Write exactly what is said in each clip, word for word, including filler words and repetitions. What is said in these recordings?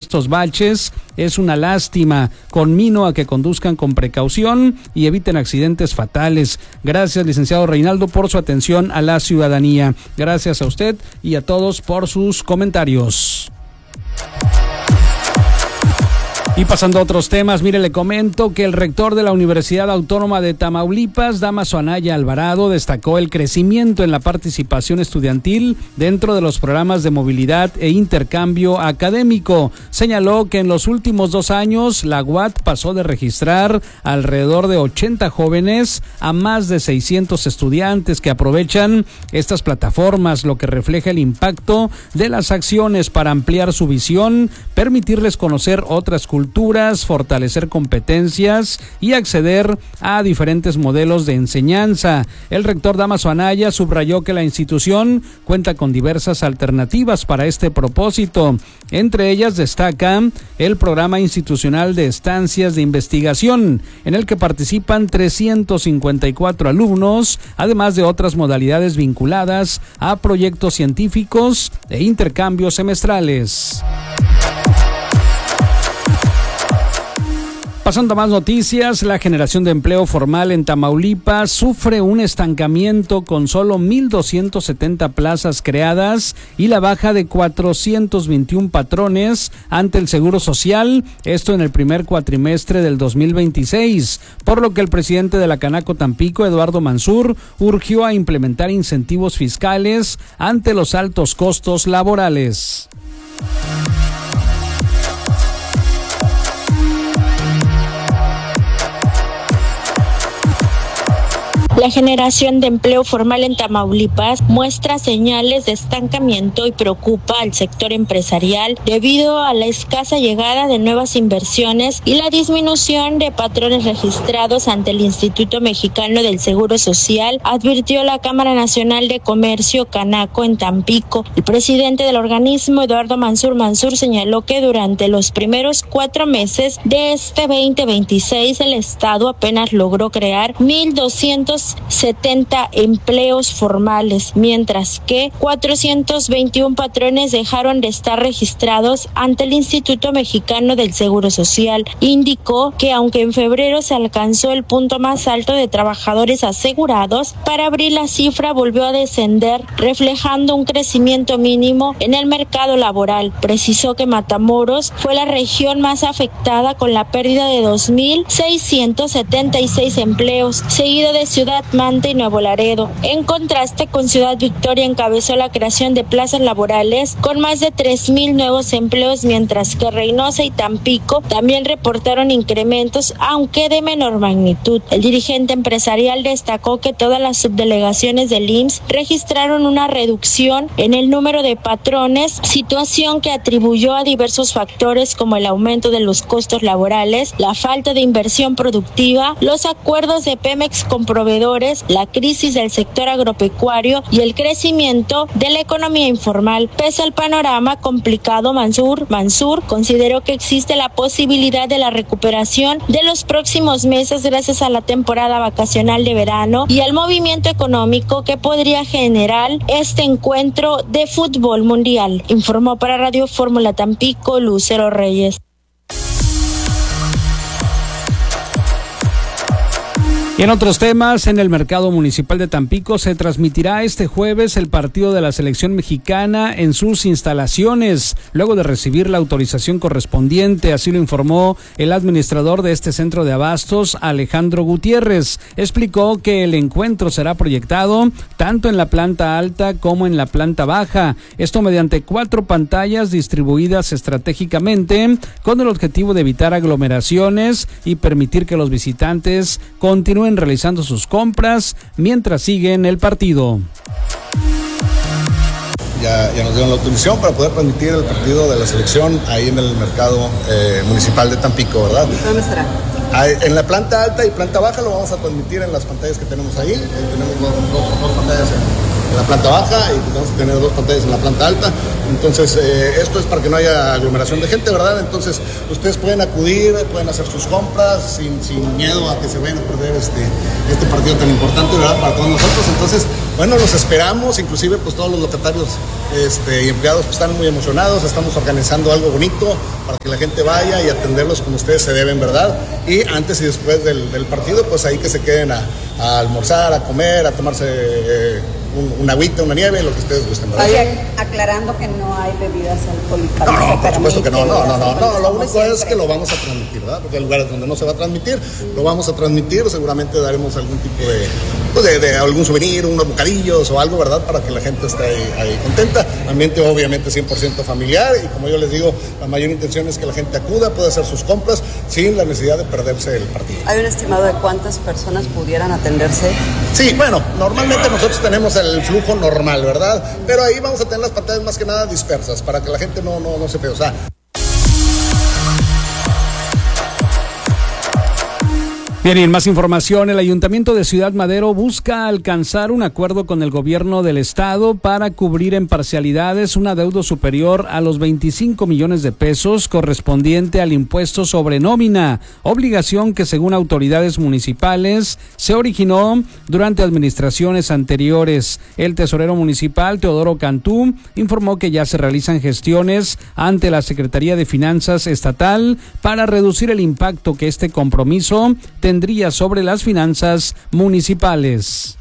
estos baches es una lástima. Conmino a que conduzcan con precaución y eviten accidentes fatales. Gracias, licenciado Reinaldo, por su atención a la ciudadanía. Gracias a usted y a todos por sus comentarios. Y pasando a otros temas, mire, le comento que el rector de la Universidad Autónoma de Tamaulipas, Dámaso Anaya Alvarado, destacó el crecimiento en la participación estudiantil dentro de los programas de movilidad e intercambio académico. Señaló que en los últimos dos años la U A T pasó de registrar alrededor de ochenta jóvenes a más de seiscientos estudiantes que aprovechan estas plataformas, lo que refleja el impacto de las acciones para ampliar su visión, permitirles conocer otras culturas, fortalecer competencias y acceder a diferentes modelos de enseñanza. El rector Dámaso Anaya subrayó que la institución cuenta con diversas alternativas para este propósito. Entre ellas destaca el programa institucional de estancias de investigación, en el que participan trescientos cincuenta y cuatro alumnos, además de otras modalidades vinculadas a proyectos científicos e intercambios semestrales. Pasando a más noticias, la generación de empleo formal en Tamaulipas sufre un estancamiento con solo mil doscientas setenta plazas creadas y la baja de cuatrocientos veintiún patrones ante el Seguro Social, esto en el primer cuatrimestre del dos mil veintiséis, por lo que el presidente de la Canaco Tampico, Eduardo Mansur, urgió a implementar incentivos fiscales ante los altos costos laborales. La generación de empleo formal en Tamaulipas muestra señales de estancamiento y preocupa al sector empresarial debido a la escasa llegada de nuevas inversiones y la disminución de patrones registrados ante el Instituto Mexicano del Seguro Social, advirtió la Cámara Nacional de Comercio Canaco en Tampico. El presidente del organismo, Eduardo Mansur Mansur, señaló que durante los primeros cuatro meses de este veinte veintiséis el Estado apenas logró crear mil doscientos setenta empleos formales, mientras que cuatrocientos veintiún patrones dejaron de estar registrados ante el Instituto Mexicano del Seguro Social. Indicó que aunque en febrero se alcanzó el punto más alto de trabajadores asegurados, para abril la cifra volvió a descender, reflejando un crecimiento mínimo en el mercado laboral. Precisó que Matamoros fue la región más afectada con la pérdida de dos mil seiscientos setenta y seis empleos, seguido de Ciudad Manta y Nuevo Laredo. En contraste, con Ciudad Victoria encabezó la creación de plazas laborales con más de tres mil nuevos empleos, mientras que Reynosa y Tampico también reportaron incrementos, aunque de menor magnitud. El dirigente empresarial destacó que todas las subdelegaciones del I M S S registraron una reducción en el número de patrones, situación que atribuyó a diversos factores como el aumento de los costos laborales, la falta de inversión productiva, los acuerdos de Pemex con proveedores, la crisis del sector agropecuario y el crecimiento de la economía informal. Pese al panorama complicado, Mansur, Mansur consideró que existe la posibilidad de la recuperación de los próximos meses gracias a la temporada vacacional de verano y al movimiento económico que podría generar este encuentro de fútbol mundial. Informó para Radio Fórmula Tampico, Lucero Reyes. Y en otros temas, en el mercado municipal de Tampico se transmitirá este jueves el partido de la selección mexicana en sus instalaciones, luego de recibir la autorización correspondiente, así lo informó el administrador de este centro de abastos, Alejandro Gutiérrez. Explicó que el encuentro será proyectado tanto en la planta alta como en la planta baja, esto mediante cuatro pantallas distribuidas estratégicamente con el objetivo de evitar aglomeraciones y permitir que los visitantes continúen realizando sus compras mientras siguen el partido. Ya, ya nos dieron la autorización para poder transmitir el partido de la selección ahí en el mercado eh, municipal de Tampico, ¿verdad? ¿Dónde estará? Ahí, en la planta alta y planta baja lo vamos a transmitir en las pantallas que tenemos ahí. Eh, tenemos dos, dos, dos pantallas ahí. en la planta baja y tenemos que tener dos pantallas en la planta alta. Entonces, eh, esto es para que no haya aglomeración de gente, ¿verdad? Entonces, ustedes pueden acudir, pueden hacer sus compras sin, sin miedo a que se vayan a perder este, este partido tan importante, ¿verdad? Para todos nosotros. Entonces, bueno, los esperamos, inclusive pues todos los locatarios este, y empleados pues, están muy emocionados, estamos organizando algo bonito para que la gente vaya y atenderlos como ustedes se deben, ¿verdad? Y antes y después del, del partido, pues ahí que se queden a, a almorzar, a comer, a tomarse eh, un, una agüita, una nieve, lo que ustedes gusten, ¿verdad? Oye, aclarando que no hay bebidas alcohólicas. No, no, por supuesto que no, no, no, no, no, lo único es que lo vamos a transmitir, ¿verdad? Porque hay lugares donde no se va a transmitir, lo vamos a transmitir, seguramente daremos algún tipo de, pues de, de algún souvenir, unos bocadillos o algo, ¿verdad? Para que la gente esté ahí, ahí contenta. Ambiente obviamente cien por ciento familiar y como yo les digo, la mayor intención es que la gente acuda, pueda hacer sus compras sin la necesidad de perderse el partido. ¿Hay un estimado de cuántas personas pudieran atenderse? Sí, bueno, normalmente nosotros tenemos el flujo normal, ¿verdad? Pero ahí vamos a tener las pantallas más que nada dispersas para que la gente no, no, no se pegue. O sea, bien, y en más información, el Ayuntamiento de Ciudad Madero busca alcanzar un acuerdo con el gobierno del estado para cubrir en parcialidades un adeudo superior a los veinticinco millones de pesos correspondiente al impuesto sobre nómina, obligación que según autoridades municipales se originó durante administraciones anteriores. El tesorero municipal, Teodoro Cantú, informó que ya se realizan gestiones ante la Secretaría de Finanzas Estatal para reducir el impacto que este compromiso tendría sobre las finanzas municipales.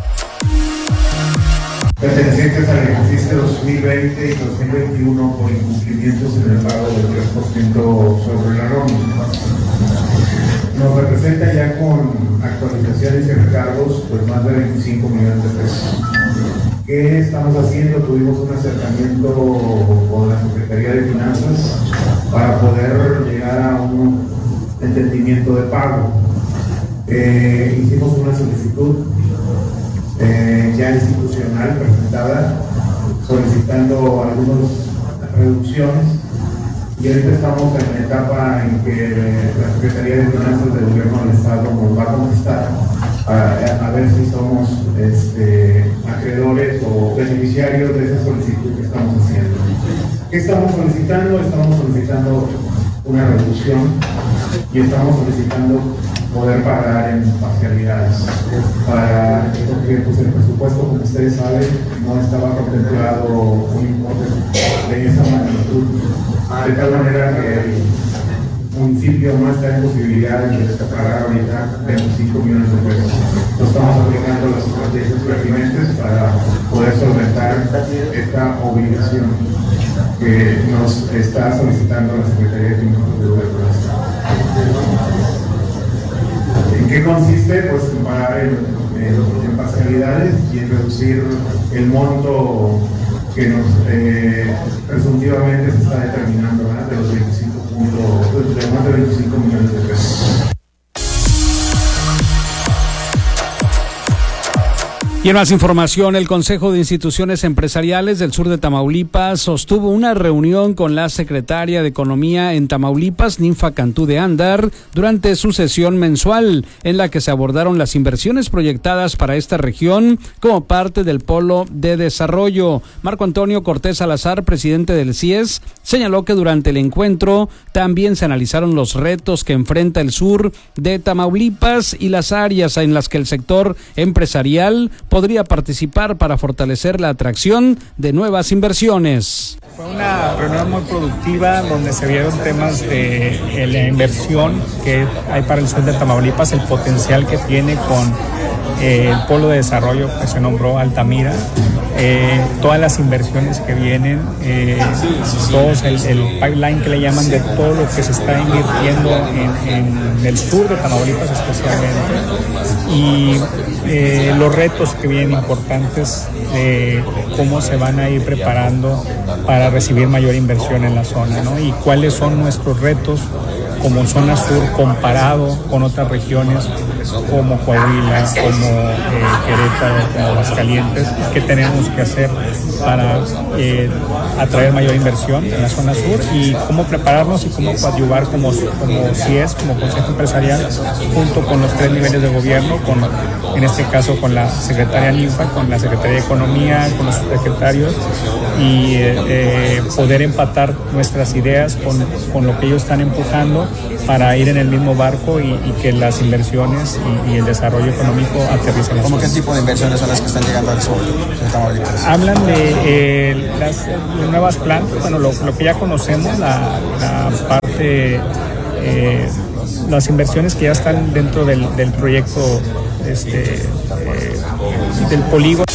Pertenecientes al ejercicio dos mil veinte y dos mil veintiuno por incumplimientos en el pago del tres por ciento sobre la nómina. Nos representa ya con actualizaciones y recargos pues más de veinticinco millones de pesos. ¿Qué estamos haciendo? Tuvimos un acercamiento con la Secretaría de Finanzas para poder llegar a un entendimiento de pago. Eh, hicimos una solicitud eh, ya institucional presentada solicitando algunas reducciones y ahorita estamos en la etapa en que la Secretaría de Finanzas del Gobierno del Estado nos va a contestar a, a ver si somos este, acreedores o beneficiarios de esa solicitud que estamos haciendo. ¿Qué estamos solicitando? Estamos solicitando una reducción y estamos solicitando poder pagar en parcialidades, para porque pues, el presupuesto, como ustedes saben, no estaba contemplado un importe de esa magnitud, de tal manera que el municipio no está en posibilidad de pagar ahorita veinticinco millones de pesos. Entonces estamos aplicando las estrategias pertinentes para poder solventar esta obligación que nos está solicitando la Secretaría de Finanzas del Gobierno del Estado. ¿En qué consiste? Pues en pagar en, en, en parcialidades y en reducir el monto que nos eh, presuntivamente se está determinando, ¿verdad? De los veinticinco puntos, de más de veinticinco millones de pesos. Y en más información, el Consejo de Instituciones Empresariales del Sur de Tamaulipas sostuvo una reunión con la secretaria de Economía en Tamaulipas, Ninfa Cantú de Andar, durante su sesión mensual, en la que se abordaron las inversiones proyectadas para esta región como parte del Polo de Desarrollo. Marco Antonio Cortés Salazar, presidente del C I E S, señaló que durante el encuentro también se analizaron los retos que enfrenta el sur de Tamaulipas y las áreas en las que el sector empresarial podría participar para fortalecer la atracción de nuevas inversiones. Fue una reunión muy productiva donde se vieron temas de, de la inversión que hay para el sur de Tamaulipas, el potencial que tiene con eh, el polo de desarrollo que se nombró Altamira, eh, todas las inversiones que vienen, eh, todos el, el pipeline que le llaman de todo lo que se está invirtiendo en, en el sur de Tamaulipas especialmente, y eh, los retos que vienen importantes de cómo se van a ir preparando para recibir mayor inversión en la zona, ¿no? Y cuáles son nuestros retos como zona sur comparado con otras regiones como Coahuila, como eh, Querétaro, como Aguascalientes, qué tenemos que hacer para eh, atraer mayor inversión en la zona sur y cómo prepararnos y cómo coadyuvar como, como C I E S, como Consejo Empresarial, junto con los tres niveles de gobierno, con, en este caso con la Secretaría Ninfa, con la Secretaría de Economía, con los secretarios y eh, eh, poder empatar nuestras ideas con, con lo que ellos están empujando para ir en el mismo barco y, y que las inversiones y, y el desarrollo económico aterricen. ¿Cómo qué tipo de inversiones son las que están llegando al sur de Tamaulipas? Hablan de eh, las, las nuevas plantas, bueno, lo, lo que ya conocemos, la, la parte, eh, las inversiones que ya están dentro del, del proyecto este, eh, del polígono.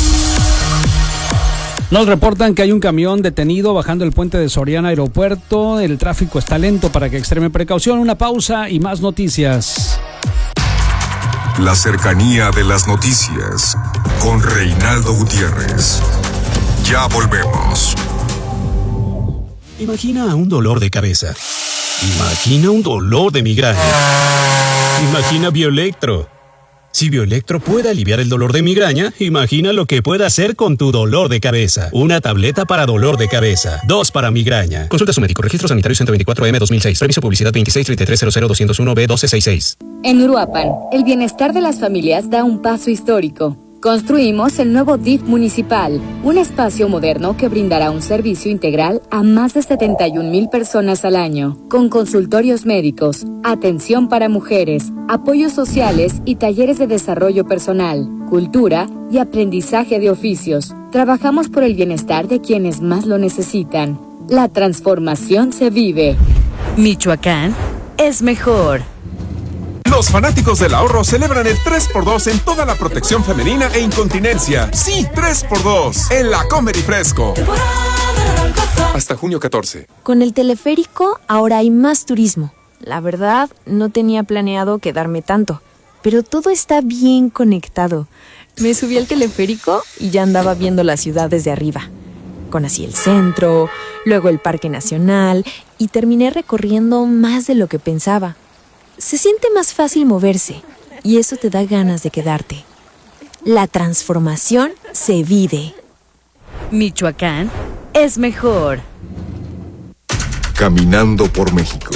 Nos reportan que hay un camión detenido bajando el puente de Soriana Aeropuerto. El tráfico está lento para que extreme precaución. Una pausa y más noticias. La cercanía de las noticias con Reinaldo Gutiérrez. Ya volvemos. Imagina un dolor de cabeza. Imagina un dolor de migraña. Imagina Bioelectro. Si Bioelectro puede aliviar el dolor de migraña, imagina lo que puede hacer con tu dolor de cabeza. Una tableta para dolor de cabeza, dos para migraña. Consulta a su médico. Registro sanitario ciento veinticuatro M dos mil seis. Permiso publicidad veintiséis treinta y tres cero cero doscientos uno B doce sesenta y seis. En Uruapan, el bienestar de las familias da un paso histórico. Construimos el nuevo D I F municipal, un espacio moderno que brindará un servicio integral a más de setenta y un mil personas al año, con consultorios médicos, atención para mujeres, apoyos sociales y talleres de desarrollo personal, cultura y aprendizaje de oficios. Trabajamos por el bienestar de quienes más lo necesitan. La transformación se vive. Michoacán es mejor. Los fanáticos del ahorro celebran el tres por dos en toda la protección femenina e incontinencia. Sí, tres por dos en la Comer y Fresco. Hasta junio catorce. Con el teleférico ahora hay más turismo. La verdad, no tenía planeado quedarme tanto, pero todo está bien conectado. Me subí al teleférico y ya andaba viendo la ciudad desde arriba. Conocí el centro, luego el Parque Nacional y terminé recorriendo más de lo que pensaba. Se siente más fácil moverse y eso te da ganas de quedarte. La transformación se vive. Michoacán es mejor. Caminando por México.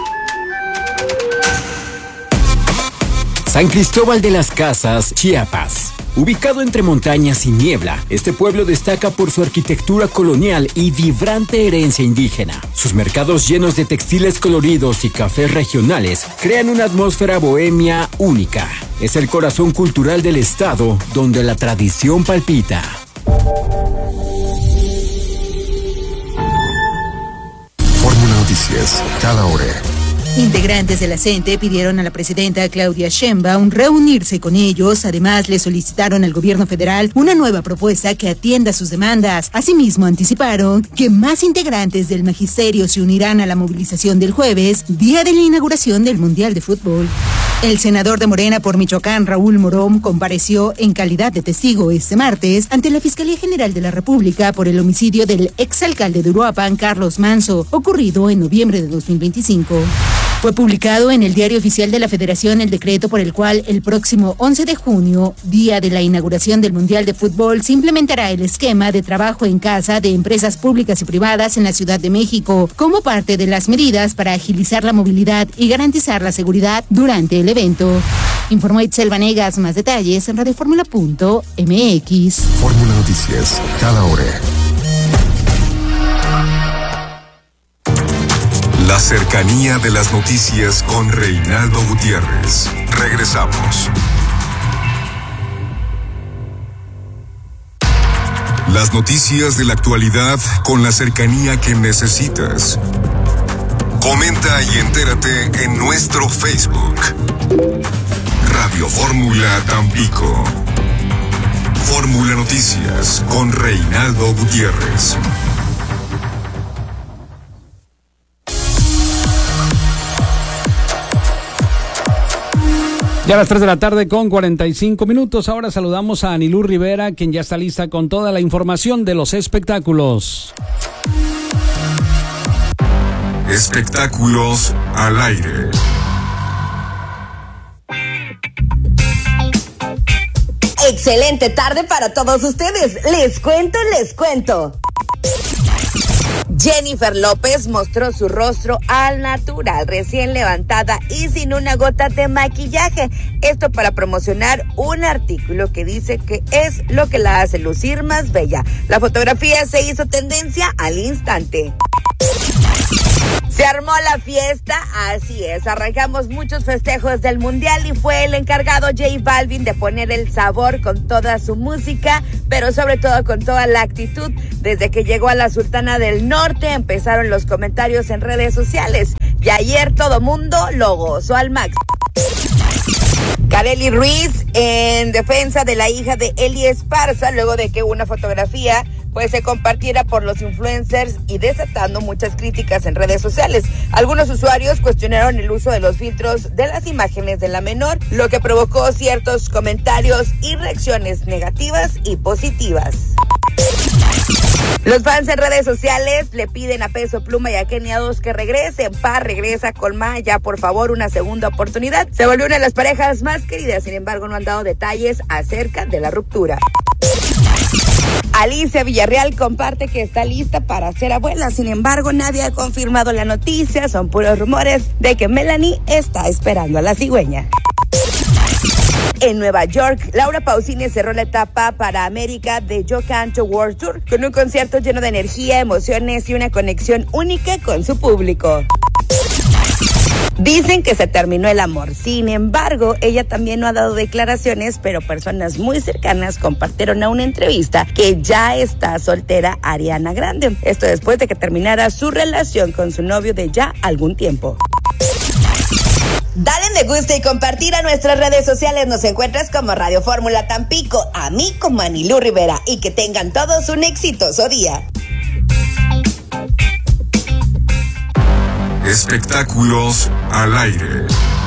San Cristóbal de las Casas, Chiapas. Ubicado entre montañas y niebla, este pueblo destaca por su arquitectura colonial y vibrante herencia indígena. Sus mercados llenos de textiles coloridos y cafés regionales crean una atmósfera bohemia única. Es el corazón cultural del estado donde la tradición palpita. Fórmula Noticias, cada hora. Integrantes de la CENTE pidieron a la presidenta Claudia Sheinbaum reunirse con ellos. Además, le solicitaron al gobierno federal una nueva propuesta que atienda sus demandas. Asimismo, anticiparon que más integrantes del magisterio se unirán a la movilización del jueves, día de la inauguración del Mundial de Fútbol. El senador de Morena por Michoacán, Raúl Morón, compareció en calidad de testigo este martes ante la Fiscalía General de la República por el homicidio del exalcalde de Uruapan, Carlos Manso, ocurrido en noviembre de dos mil veinticinco. Fue publicado en el Diario Oficial de la Federación el decreto por el cual el próximo once de junio, día de la inauguración del Mundial de Fútbol, se implementará el esquema de trabajo en casa de empresas públicas y privadas en la Ciudad de México, como parte de las medidas para agilizar la movilidad y garantizar la seguridad durante el evento. Informó Itzel Vanegas. Más detalles en radioformula punto m x. Fórmula Noticias, cada hora. La cercanía de las noticias con Reinaldo Gutiérrez. Regresamos. Las noticias de la actualidad con la cercanía que necesitas. Comenta y entérate en nuestro Facebook. Radio Fórmula Tampico. Fórmula Noticias con Reinaldo Gutiérrez. Ya a las tres de la tarde con cuarenta y cinco minutos. Ahora saludamos a Anilú Rivera, quien ya está lista con toda la información de los espectáculos. Espectáculos al aire. excelente tarde para todos ustedes. Les cuento, les cuento. Jennifer López mostró su rostro al natural, recién levantada y sin una gota de maquillaje. Esto para promocionar un artículo que dice que es lo que la hace lucir más bella. La fotografía se hizo tendencia al instante. Se armó la fiesta, así es, arrancamos muchos festejos del Mundial y fue el encargado J Balvin de poner el sabor con toda su música, pero sobre todo con toda la actitud. Desde que llegó a la Sultana del Norte empezaron los comentarios en redes sociales y ayer todo mundo lo gozó al máximo. Karely Ruiz en defensa de la hija de Eli Esparza luego de que una fotografía pues se compartiera por los influencers y desatando muchas críticas en redes sociales. Algunos usuarios cuestionaron el uso de los filtros de las imágenes de la menor, lo que provocó ciertos comentarios y reacciones negativas y positivas. Los fans en redes sociales le piden a Peso Pluma y a Kenia dos que regresen. Pa regresa con Maya, por favor, una segunda oportunidad. Se volvió una de las parejas más queridas, sin embargo no han dado detalles acerca de la ruptura. Alicia Villarreal comparte que está lista para ser abuela, sin embargo nadie ha confirmado la noticia, son puros rumores de que Melanie está esperando a la cigüeña. En Nueva York, Laura Pausini cerró la etapa para América de Yo Canto World Tour con un concierto lleno de energía, emociones y una conexión única con su público. Dicen que se terminó el amor, sin embargo, ella también no ha dado declaraciones, pero personas muy cercanas compartieron a una entrevista que ya está soltera Ariana Grande. Esto después de que terminara su relación con su novio de ya algún tiempo. Dale me gusta y compartir a nuestras redes sociales. Nos encuentras como Radio Fórmula Tampico, a mí como Anilú Rivera, y que tengan todos un exitoso día. Espectáculos al aire.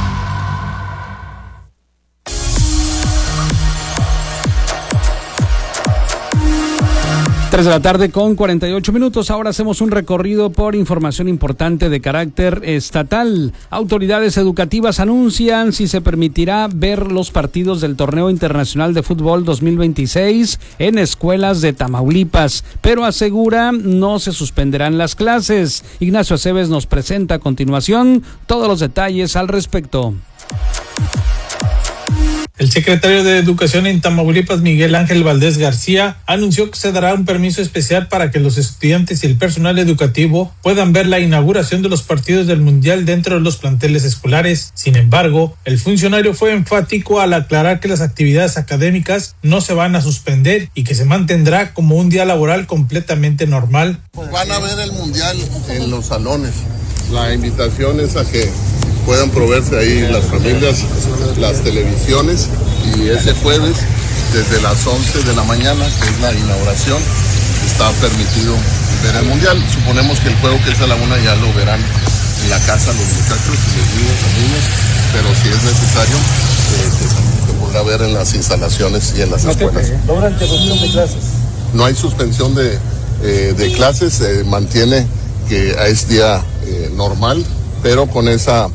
tres de la tarde con cuarenta y ocho minutos. Ahora hacemos un recorrido por información importante de carácter estatal. Autoridades educativas anuncian si se permitirá ver los partidos del Torneo Internacional de Fútbol dos mil veintiséis en escuelas de Tamaulipas, pero asegura no se suspenderán las clases. Ignacio Aceves nos presenta a continuación todos los detalles al respecto. El secretario de Educación en Tamaulipas, Miguel Ángel Valdés García, anunció que se dará un permiso especial para que los estudiantes y el personal educativo puedan ver la inauguración de los partidos del Mundial dentro de los planteles escolares. Sin embargo, el funcionario fue enfático al aclarar que las actividades académicas no se van a suspender y que se mantendrá como un día laboral completamente normal. Van a ver el Mundial en los salones. La invitación es a que puedan proveerse ahí las familias, las televisiones, y ese jueves desde las once de la mañana, que es la inauguración, está permitido ver el Mundial. Suponemos que el juego que es a la una ya lo verán en la casa los muchachos y los niños, los niños, pero si es necesario, eh, que también se podrá ver en las instalaciones y en las escuelas. ¿No habrá interrupción de clases? No hay suspensión de, eh, de clases, se eh, mantiene que es día eh, normal, pero con esa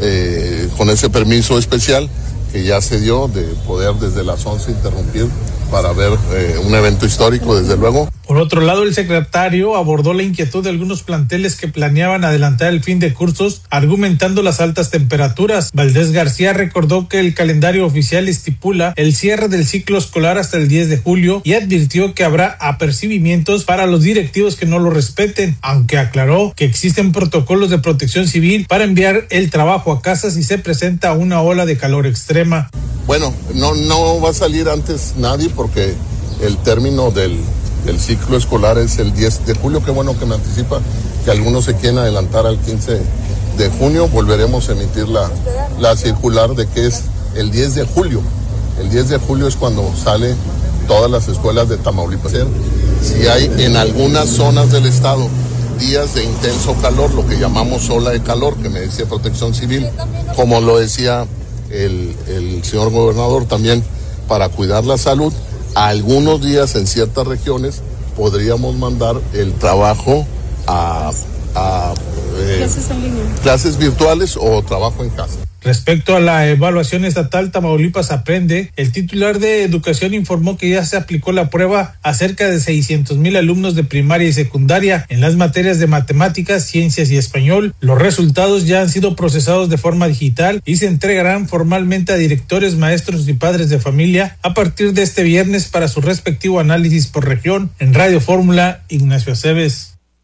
Eh, con ese permiso especial que ya se dio de poder desde las once interrumpir para ver eh, un evento histórico, desde luego. Por otro lado, el secretario abordó la inquietud de algunos planteles que planeaban adelantar el fin de cursos, argumentando las altas temperaturas. Valdés García recordó que el calendario oficial estipula el cierre del ciclo escolar hasta el diez de julio y advirtió que habrá apercibimientos para los directivos que no lo respeten, aunque aclaró que existen protocolos de protección civil para enviar el trabajo a casa si se presenta una ola de calor extrema. Bueno, no, no va a salir antes nadie porque el término del El ciclo escolar es el diez de julio, qué bueno que me anticipa que algunos se quieren adelantar al quince de junio, volveremos a emitir la, la circular de que es el diez de julio. El diez de julio es cuando sale todas las escuelas de Tamaulipas. Si hay en algunas zonas del estado días de intenso calor, lo que llamamos ola de calor, que me decía Protección Civil, como lo decía el, el señor gobernador también, para cuidar la salud, algunos días en ciertas regiones podríamos mandar el trabajo a, a eh, clases en línea, clases virtuales o trabajo en casa. Respecto a la evaluación estatal, Tamaulipas Aprende, el titular de Educación informó que ya se aplicó la prueba a cerca de seiscientos mil alumnos de primaria y secundaria en las materias de matemáticas, ciencias y español. Los resultados ya han sido procesados de forma digital y se entregarán formalmente a directores, maestros y padres de familia a partir de este viernes para su respectivo análisis por región. En Radio Fórmula, Ignacio Aceves.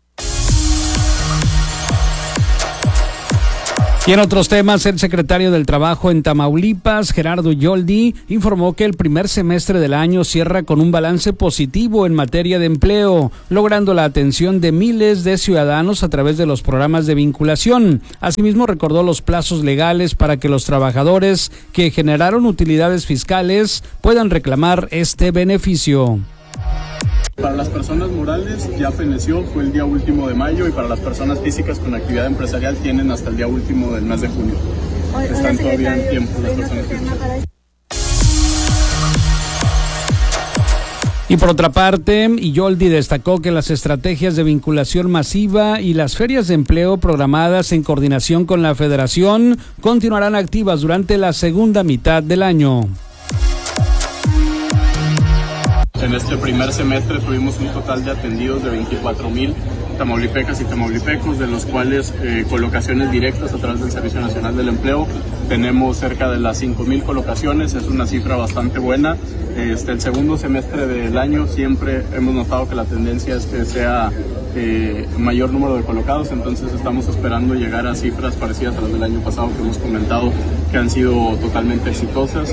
Y en otros temas, el secretario del Trabajo en Tamaulipas, Gerardo Yoldi, informó que el primer semestre del año cierra con un balance positivo en materia de empleo, logrando la atención de miles de ciudadanos a través de los programas de vinculación. Asimismo, recordó los plazos legales para que los trabajadores que generaron utilidades fiscales puedan reclamar este beneficio. Para las personas morales ya feneció, fue el día último de mayo, y para las personas físicas con actividad empresarial tienen hasta el día último del mes de junio. Están todavía en tiempo las personas físicas. Y por otra parte, Yoldi destacó que las estrategias de vinculación masiva y las ferias de empleo programadas en coordinación con la Federación continuarán activas durante la segunda mitad del año. En este primer semestre tuvimos un total de atendidos de veinticuatro mil tamaulipecas y tamaulipecos, de los cuales eh, colocaciones directas a través del Servicio Nacional del Empleo. Tenemos cerca de las cinco mil colocaciones, es una cifra bastante buena. Este, el segundo semestre del año siempre hemos notado que la tendencia es que sea eh, mayor número de colocados, entonces estamos esperando llegar a cifras parecidas a las del año pasado que hemos comentado que han sido totalmente exitosas.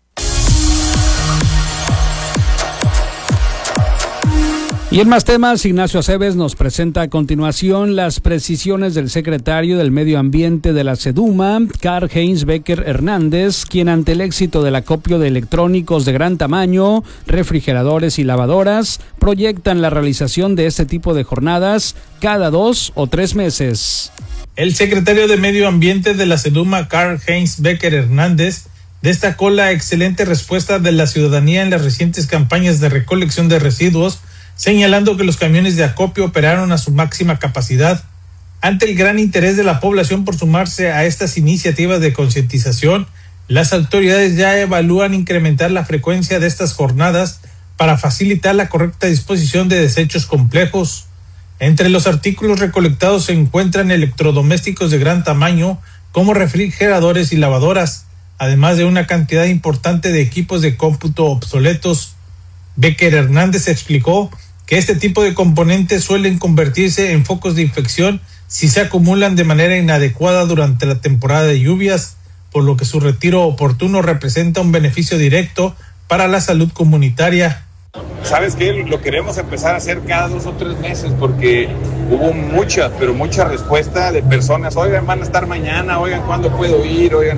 Y en más temas, Ignacio Aceves nos presenta a continuación las precisiones del secretario del Medio Ambiente de la SEDUMA, Karl-Heinz Becker Hernández, quien ante el éxito del acopio de electrónicos de gran tamaño, refrigeradores y lavadoras, proyectan la realización de este tipo de jornadas cada dos o tres meses. El secretario de Medio Ambiente de la SEDUMA, Karl-Heinz Becker Hernández, destacó la excelente respuesta de la ciudadanía en las recientes campañas de recolección de residuos, señalando que los camiones de acopio operaron a su máxima capacidad. Ante el gran interés de la población por sumarse a estas iniciativas de concientización, las autoridades ya evalúan incrementar la frecuencia de estas jornadas para facilitar la correcta disposición de desechos complejos. Entre los artículos recolectados se encuentran electrodomésticos de gran tamaño, como refrigeradores y lavadoras, además de una cantidad importante de equipos de cómputo obsoletos. Becker Hernández explicó que este tipo de componentes suelen convertirse en focos de infección si se acumulan de manera inadecuada durante la temporada de lluvias, por lo que su retiro oportuno representa un beneficio directo para la salud comunitaria. ¿Sabes qué? Lo queremos empezar a hacer cada dos o tres meses porque hubo mucha, pero mucha respuesta de personas. Oigan, van a estar mañana, oigan, ¿cuándo puedo ir? Oigan,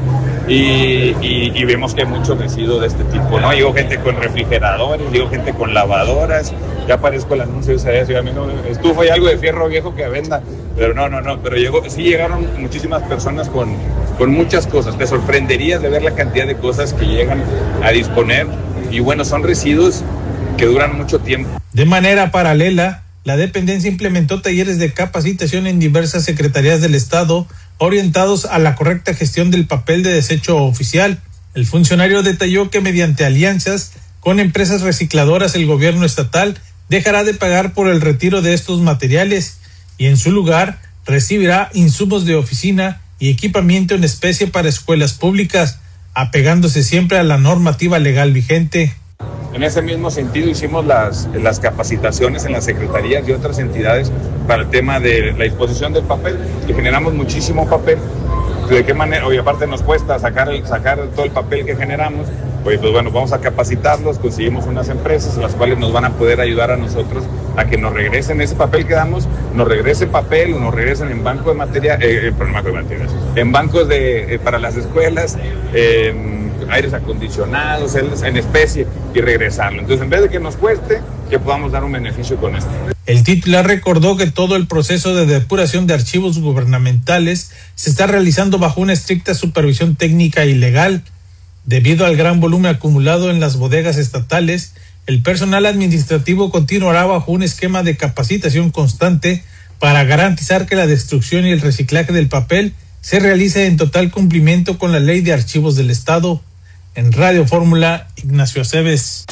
y, y, y vemos que hay mucho residuo de este tipo, ¿no? Llegó gente con refrigeradores, llegó gente con lavadoras, ya aparezco el anuncio de eso, a mí no, estufa y algo de fierro viejo que venda, pero no, no, no, pero llegó, sí llegaron muchísimas personas con, con muchas cosas. Te sorprenderías de ver la cantidad de cosas que llegan a disponer, y bueno, son residuos que duran mucho tiempo. De manera paralela, la dependencia implementó talleres de capacitación en diversas secretarías del Estado orientados a la correcta gestión del papel de desecho oficial. El funcionario detalló que mediante alianzas con empresas recicladoras el gobierno estatal dejará de pagar por el retiro de estos materiales y en su lugar recibirá insumos de oficina y equipamiento en especie para escuelas públicas, apegándose siempre a la normativa legal vigente. En ese mismo sentido hicimos las, las capacitaciones en las secretarías y otras entidades para el tema de la disposición del papel, que generamos muchísimo papel. ¿De qué manera? Oye, aparte nos cuesta sacar, el, sacar todo el papel que generamos. Oye, pues bueno, vamos a capacitarlos, conseguimos unas empresas las cuales nos van a poder ayudar a nosotros a que nos regresen ese papel que damos, nos regrese papel o nos regresen en bancos de materia, eh, en, banco de materias, en bancos de, eh, para las escuelas, eh, aires acondicionados, en especie, y regresarlo. Entonces, en vez de que nos cueste, que podamos dar un beneficio con esto. El titular recordó que todo el proceso de depuración de archivos gubernamentales se está realizando bajo una estricta supervisión técnica y legal. Debido al gran volumen acumulado en las bodegas estatales, el personal administrativo continuará bajo un esquema de capacitación constante para garantizar que la destrucción y el reciclaje del papel se realice en total cumplimiento con la Ley de Archivos del Estado. En Radio Fórmula, Ignacio Aceves.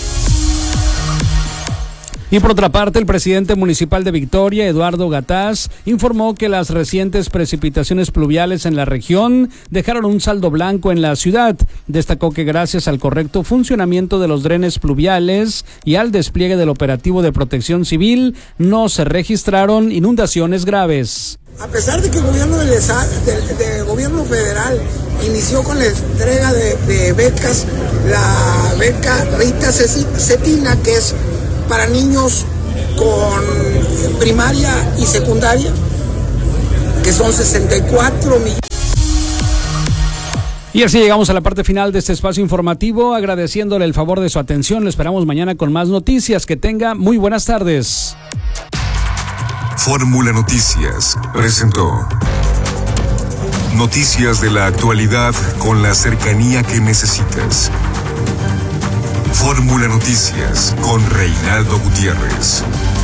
Y por otra parte, el presidente municipal de Victoria, Eduardo Gataz, informó que las recientes precipitaciones pluviales en la región dejaron un saldo blanco en la ciudad. Destacó que gracias al correcto funcionamiento de los drenes pluviales y al despliegue del operativo de protección civil, no se registraron inundaciones graves. A pesar de que el gobierno del, del, del gobierno federal inició con la entrega de, de becas, la beca Rita Cetina, que es para niños con primaria y secundaria, que son sesenta y cuatro millones. Y así llegamos a la parte final de este espacio informativo, agradeciéndole el favor de su atención. Lo esperamos mañana con más noticias. Que tenga muy buenas tardes. Fórmula Noticias presentó noticias de la actualidad con la cercanía que necesitas. Fórmula Noticias con Reinaldo Gutiérrez.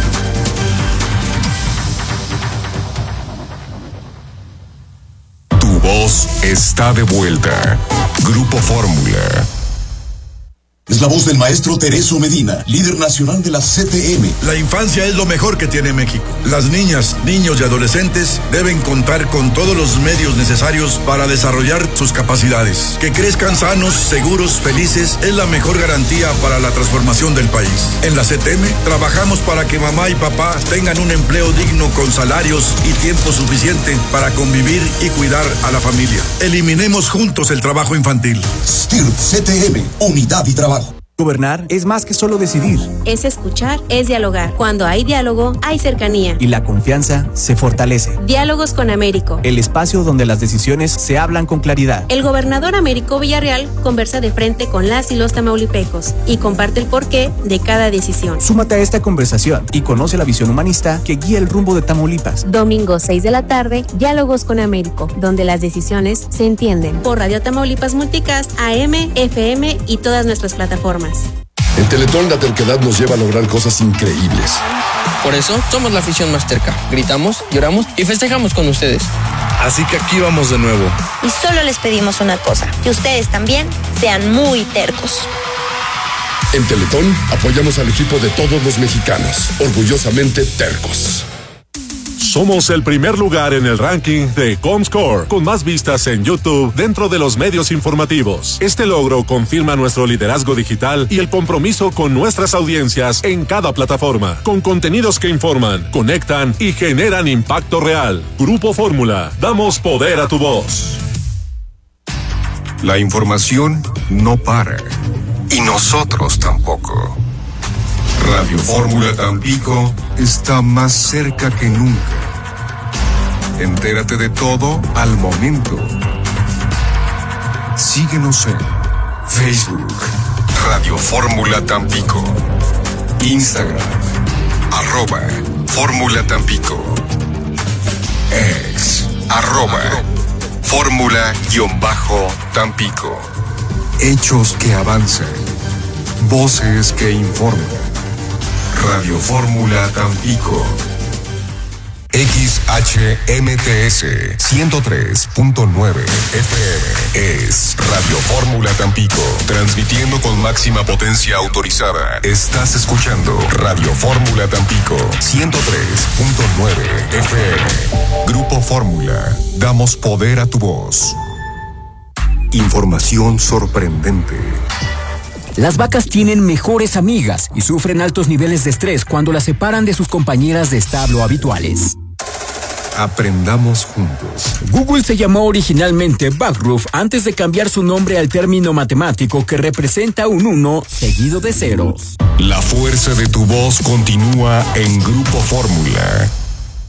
Tu voz está de vuelta. Grupo Fórmula. Es la voz del maestro Tereso Medina, líder nacional de la C T M. La infancia es lo mejor que tiene México. Las niñas, niños y adolescentes deben contar con todos los medios necesarios para desarrollar sus capacidades. Que crezcan sanos, seguros, felices es la mejor garantía para la transformación del país. En la C T M trabajamos para que mamá y papá tengan un empleo digno con salarios y tiempo suficiente para convivir y cuidar a la familia. Eliminemos juntos el trabajo infantil. S T I R P C T M, unidad y trabajo. Gobernar es más que solo decidir. Es escuchar, es dialogar. Cuando hay diálogo, hay cercanía. Y la confianza se fortalece. Diálogos con Américo. El espacio donde las decisiones se hablan con claridad. El gobernador Américo Villarreal conversa de frente con las y los tamaulipecos y comparte el porqué de cada decisión. Súmate a esta conversación y conoce la visión humanista que guía el rumbo de Tamaulipas. Domingo seis de la tarde, Diálogos con Américo, donde las decisiones se entienden. Por Radio Tamaulipas Multicast, A M, F M y todas nuestras plataformas. En Teletón la terquedad nos lleva a lograr cosas increíbles. Por eso somos la afición más terca. Gritamos, lloramos y festejamos con ustedes. Así que aquí vamos de nuevo. Y solo les pedimos una cosa, que ustedes también sean muy tercos. En Teletón apoyamos al equipo de todos los mexicanos, orgullosamente tercos. Somos el primer lugar en el ranking de Comscore, con más vistas en YouTube dentro de los medios informativos. Este logro confirma nuestro liderazgo digital y el compromiso con nuestras audiencias en cada plataforma, con contenidos que informan, conectan y generan impacto real. Grupo Fórmula, damos poder a tu voz. La información no para, y nosotros tampoco. Radio Fórmula Tampico está más cerca que nunca. Entérate de todo al momento. Síguenos en Facebook, Radio Fórmula Tampico, Instagram, arroba Fórmula Tampico, X, arroba Fórmula-Tampico. Hechos que avanzan, voces que informan. Radio Fórmula Tampico. X H M T S ciento tres punto nueve F M es Radio Fórmula Tampico, transmitiendo con máxima potencia autorizada. Estás escuchando Radio Fórmula Tampico ciento tres punto nueve F M. Grupo Fórmula, damos poder a tu voz. Información sorprendente. Las vacas tienen mejores amigas y sufren altos niveles de estrés cuando las separan de sus compañeras de establo habituales. Aprendamos juntos. Google se llamó originalmente Backroof antes de cambiar su nombre al término matemático que representa un uno seguido de ceros. La fuerza de tu voz continúa en Grupo Fórmula.